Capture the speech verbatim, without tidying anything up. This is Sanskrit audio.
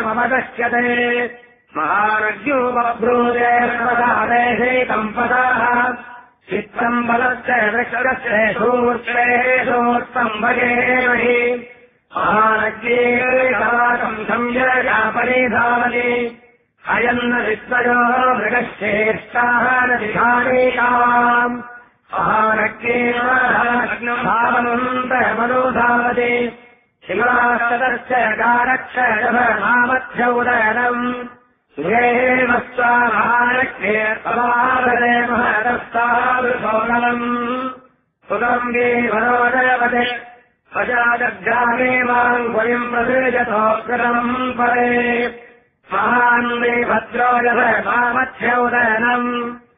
महानग्योपमदश्यते महानग्यो बभ्रूजे सर्वदादेशैकम् पदाः चित्तम् बलश्च वृक्षस्य सूर्त्रे सूर्तम् भगेमहि महानग्येकम् संययापरि धावति अयन्न विश्वयो मृगश्चेष्टाः नदिधानेकाम् महानग्येवावन्तमनो धावति शिवास्तदश्च गारक्षमामध्यौदयनम् सुरेमस्वा महानग्ये महदस्तावृसोनलम् सुगम्गे मनोदयवते अजादग्रामे माम् पुरीम् प्रसृजतो कृतम् परे महान् मे भद्रो जभ मामध्यौदयनम्